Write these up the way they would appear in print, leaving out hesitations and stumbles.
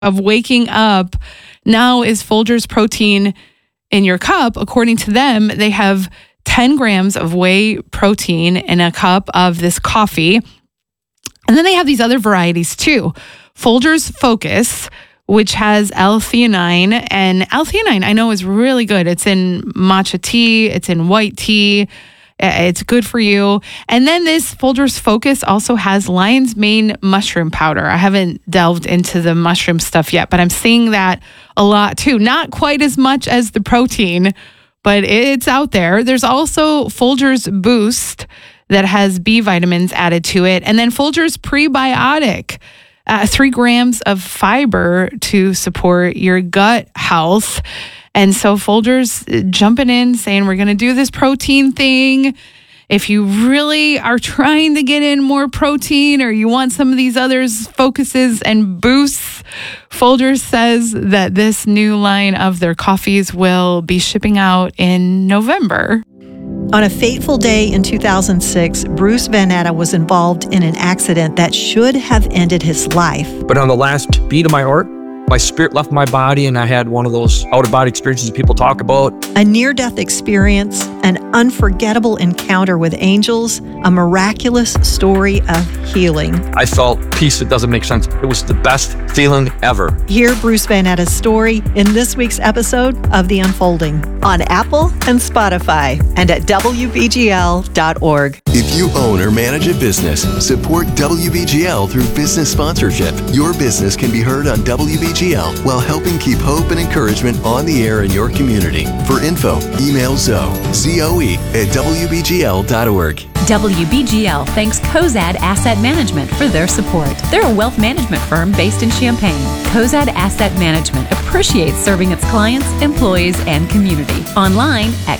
of waking up now is Folgers protein in your cup. According to them, they have 10 grams of whey protein in a cup of this coffee. And then they have these other varieties too. Folgers Focus, which has L-theanine. And L-theanine I know is really good. It's in matcha tea. It's in white tea. It's good for you. And then this Folgers Focus also has lion's mane mushroom powder. I haven't delved into the mushroom stuff yet, but I'm seeing that a lot too. Not quite as much as the protein, but it's out there. There's also Folgers Boost that has B vitamins added to it. And then Folgers Prebiotic, 3 grams of fiber to support your gut health. And so Folgers jumping in, saying we're going to do this protein thing. If you really are trying to get in more protein or you want some of these others focuses and boosts, Folgers says that this new line of their coffees will be shipping out in November. On a fateful day in 2006, Bruce Van Natta was involved in an accident that should have ended his life. But on the last beat of my heart, my spirit left my body and I had one of those out-of-body experiences people talk about. A near-death experience, an unforgettable encounter with angels, a miraculous story of healing. I felt peace that doesn't make sense. It was the best feeling ever. Hear Bruce Van Natta's story in this week's episode of The Unfolding on Apple and Spotify and at WBGL.org. If you own or manage a business, support WBGL through business sponsorship. Your business can be heard on WBGL while helping keep hope and encouragement on the air in your community. For info, email Zoe, ZOE at WBGL.org. WBGL thanks Cozad Asset Management for their support. They're a wealth management firm based in Champaign. Cozad Asset Management appreciates serving its clients, employees, and community. Online at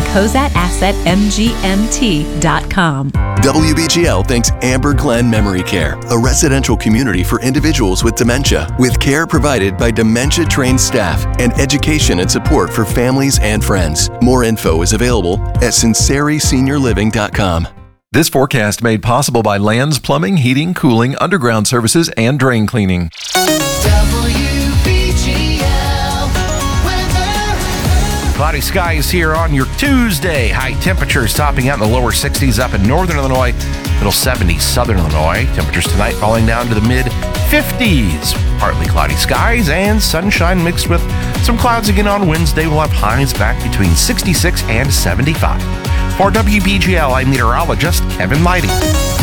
CozadAssetMGMT.com. WBGL thanks Amber Glen Memory Care, a residential community for individuals with dementia, with care provided by dementia-trained staff and education and support for families and friends. More info is available at SincerriSeniorLiving.com. This forecast made possible by Lands Plumbing, Heating, Cooling, Underground Services, and Drain Cleaning. Cloudy skies here on your Tuesday. High temperatures topping out in the lower 60s up in northern Illinois, middle 70s southern Illinois. Temperatures tonight falling down to the mid 50s. Partly cloudy skies and sunshine mixed with some clouds again on Wednesday. We'll have highs back between 66 and 75. For WBGL, I'm meteorologist Kevin Leidy.